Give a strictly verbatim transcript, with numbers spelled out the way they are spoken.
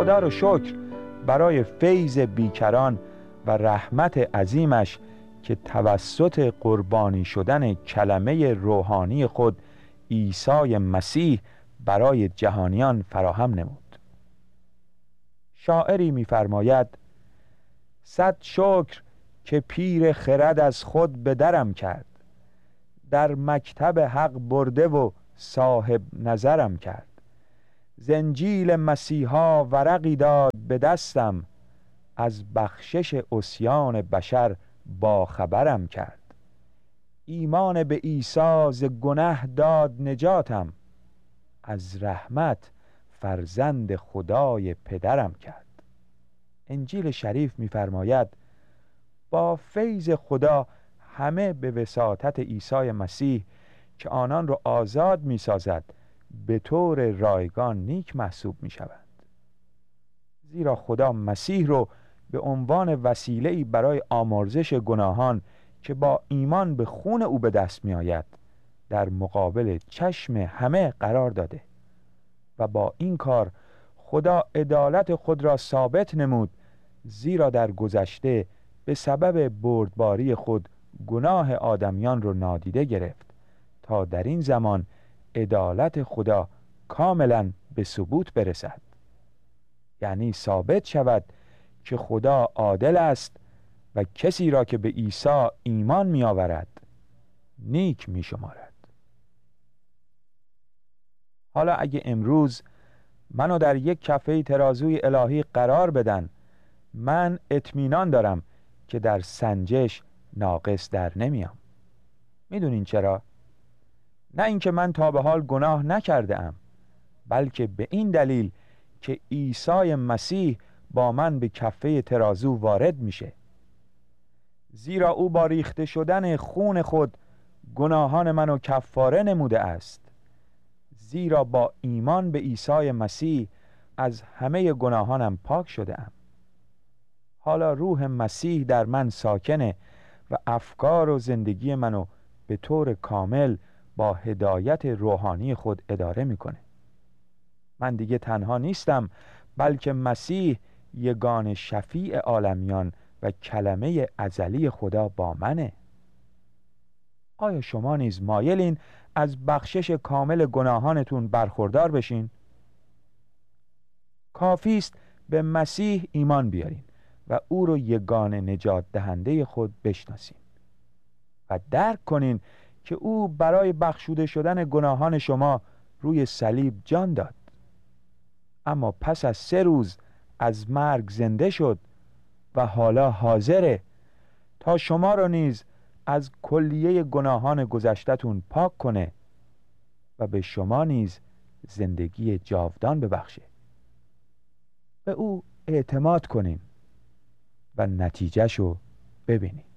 خدا رو شکر برای فیض بیکران و رحمت عظیمش که توسط قربانی شدن کلمه روحانی خود عیسی مسیح برای جهانیان فراهم نمود. شاعری می‌فرماید: صد شکر که پیر خرد از خود به درم کرد، در مکتب حق برده و صاحب نظرم کرد. ز انجیل مسیحا ورقی داد به دستم، از بخشش عصیان بشر با خبرم کرد. ایمان به عیسی ز گنه داد نجاتم، از رحمت فرزند خدای پدرم کرد. انجیل شریف می‌فرماید با فیض خدا همه به وساطت عیسی مسیح که آنان را آزاد می‌سازد به طور رایگان نیک محسوب می‌شوند. زیرا خدا مسیح رو به عنوان وسیله‌ای برای آمرزش گناهان که با ایمان به خون او به دست می‌آید در مقابل چشم همه قرار داده و با این کار خدا عدالت خود را ثابت نمود، زیرا در گذشته به سبب بردباری خود گناه آدمیان را نادیده گرفت تا در این زمان عدالت خدا کاملا به ثبوت برسد، یعنی ثابت شود که خدا عادل است و کسی را که به عیسی ایمان می آورد نیک می شمارد. حالا اگه امروز منو در یک کفه ترازوی الهی قرار بدن، من اطمینان دارم که در سنجش ناقص در نمیام. میدونین چرا؟ نه اینکه من تا به حال گناه نکرده ام، بلکه به این دلیل که عیسی مسیح با من به کفه ترازو وارد میشه. زیرا او با ریخته شدن خون خود گناهان منو کفاره نموده است. زیرا با ایمان به عیسی مسیح از همه گناهانم پاک شده ام. حالا روح مسیح در من ساکنه و افکار و زندگی منو به طور کامل با هدایت روحانی خود اداره میکنه. من دیگه تنها نیستم، بلکه مسیح یگان شفیع عالمیان و کلمه ازلی خدا با منه. آیا شما نیز مایلین از بخشش کامل گناهانتون برخوردار بشین؟ کافی است به مسیح ایمان بیارین و او رو یگان نجات دهنده خود بشناسین و درک کنین که او برای بخشوده شدن گناهان شما روی صلیب جان داد، اما پس از سه روز از مرگ زنده شد و حالا حاضره تا شما رو نیز از کلیه گناهان گذشته‌تون پاک کنه و به شما نیز زندگی جاودان ببخشه. به او اعتماد کنین و نتیجه‌شو ببینین.